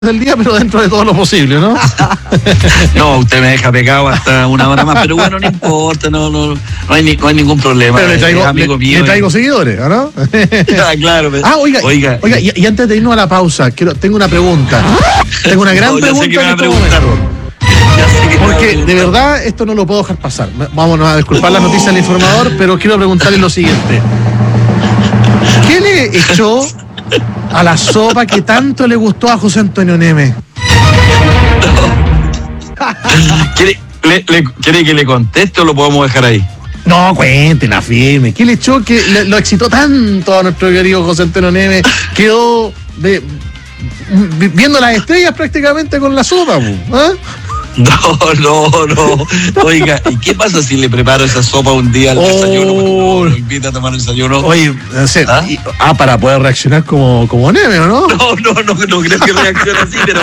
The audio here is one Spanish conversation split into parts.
del día, pero dentro de todo lo posible, ¿no? No, usted me deja pegado hasta una hora más, pero bueno, no importa, no hay ningún problema. Pero le traigo seguidores, ¿no? Claro. Oiga, y antes de irnos a la pausa, tengo una pregunta. Tengo una gran pregunta que en este momento. Porque de verdad esto no lo puedo dejar pasar. Vámonos a disculpar las noticias del informador, pero quiero preguntarle lo siguiente. ¿Qué le echó a la sopa que tanto le gustó a José Antonio Neme? ¿Quiere que le conteste o lo podemos dejar ahí? No, cuéntela firme. ¿Qué le echó que lo excitó tanto a nuestro querido José Antonio Neme? Quedó viendo las estrellas prácticamente con la sopa, ¿eh? No. Oiga, ¿y qué pasa si le preparo esa sopa un día al desayuno? Lo invita a tomar el desayuno. Oye, para poder reaccionar como Neme, ¿o no? No creo que reaccione así, pero...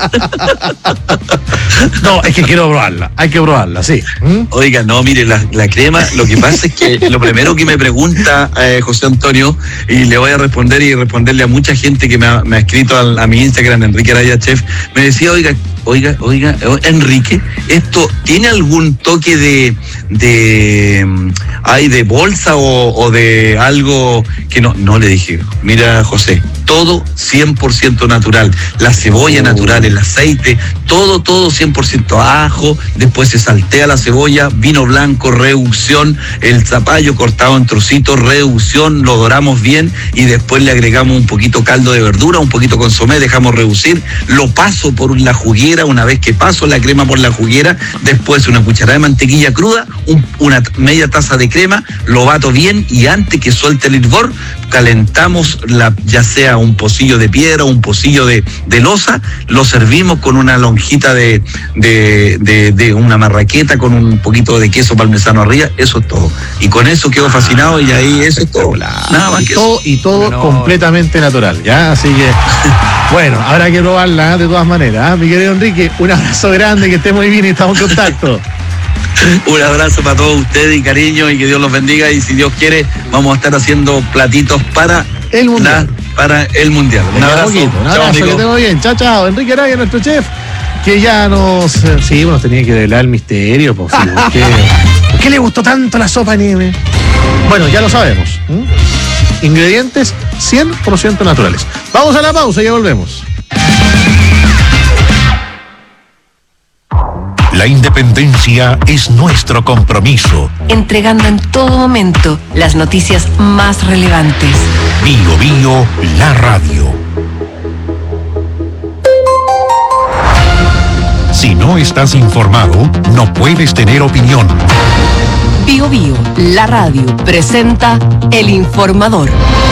No, es que quiero probarla, hay que probarla, sí. Oiga, no, mire, la crema, lo que pasa es que lo primero que me pregunta José Antonio, y le voy a responder y responderle a mucha gente que me ha escrito a mi Instagram, Enrique Araya Chef, me decía, oiga, Enrique, ¿esto tiene algún toque de bolsa o de algo que no? Le dije, mira, José, todo 100% natural, la cebolla natural, el aceite, todo 100% ajo, después se saltea la cebolla, vino blanco, reducción, el zapallo cortado en trocitos, reducción, lo doramos bien y después le agregamos un poquito caldo de verdura, un poquito consomé, dejamos reducir, lo paso por la juguera, una vez que paso la crema por la juguera, después una cucharada de mantequilla cruda, una media taza de crema, lo bato bien y antes que suelte el hervor, calentamos ya sea un pocillo de piedra o un pocillo de loza, lo servimos con una lonjita de una marraqueta con un poquito de queso parmesano arriba, eso es todo. Y con eso quedo fascinado y ahí eso es todo. Nada más que todo, y todo completamente natural, ¿ya? Así que, bueno, habrá que probarla de todas maneras, ¿eh? Mi querido Enrique, un abrazo grande, que esté muy bien y estamos en contacto. Un abrazo para todos ustedes y cariño y que Dios los bendiga y si Dios quiere vamos a estar haciendo platitos para el Mundial. Un abrazo. Un abrazo, que esté muy bien. Chao. Enrique Araya, nuestro chef, que ya nos tenía que revelar el misterio. ¿Por qué le gustó tanto la sopa Neme? Bueno, ya lo sabemos. Ingredientes 100% naturales. Vamos a la pausa y ya volvemos. La independencia es nuestro compromiso. Entregando en todo momento las noticias más relevantes. Bio, la radio. Si no estás informado, no puedes tener opinión. Bio, la radio, presenta El Informador.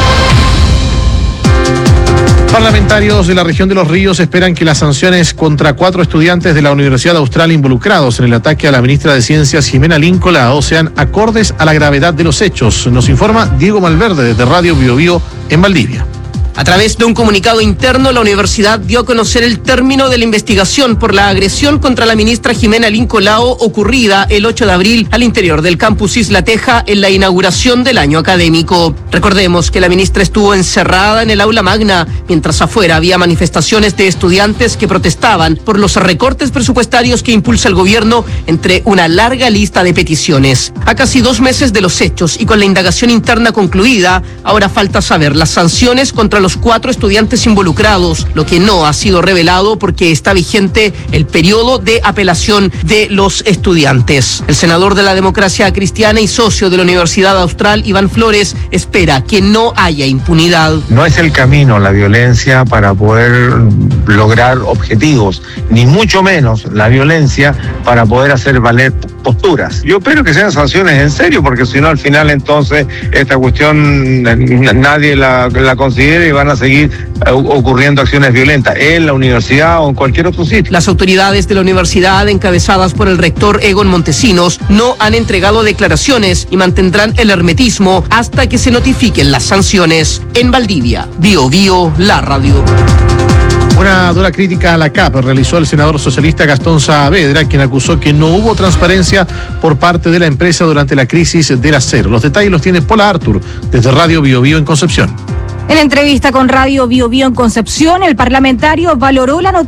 Parlamentarios de la región de Los Ríos esperan que las sanciones contra 4 estudiantes de la Universidad Austral involucrados en el ataque a la ministra de Ciencias, Jimena Lincolao, sean acordes a la gravedad de los hechos. Nos informa Diego Malverde desde Radio Bio en Valdivia. A través de un comunicado interno, la universidad dio a conocer el término de la investigación por la agresión contra la ministra Jimena Lincolao ocurrida el 8 de abril al interior del campus Isla Teja en la inauguración del año académico. Recordemos que la ministra estuvo encerrada en el aula magna, mientras afuera había manifestaciones de estudiantes que protestaban por los recortes presupuestarios que impulsa el gobierno entre una larga lista de peticiones. A casi 2 meses de los hechos y con la indagación interna concluida, ahora falta saber las sanciones contra los 4 estudiantes involucrados, lo que no ha sido revelado porque está vigente el periodo de apelación de los estudiantes. El senador de la Democracia Cristiana y socio de la Universidad Austral, Iván Flores, espera que no haya impunidad. No es el camino la violencia para poder lograr objetivos, ni mucho menos la violencia para poder hacer valer posturas. Yo espero que sean sanciones en serio, porque si no al final entonces esta cuestión nadie la considera y van a seguir ocurriendo acciones violentas en la universidad o en cualquier otro sitio. Las autoridades de la universidad, encabezadas por el rector Egon Montesinos, no han entregado declaraciones y mantendrán el hermetismo hasta que se notifiquen las sanciones. En Valdivia, Bio, la radio. Una dura crítica a la CAP realizó el senador socialista Gastón Saavedra, quien acusó que no hubo transparencia por parte de la empresa durante la crisis del acero. Los detalles los tiene Paula Artur desde Radio Bio en Concepción. En entrevista con Radio Bio Bio en Concepción, el parlamentario valoró la noticia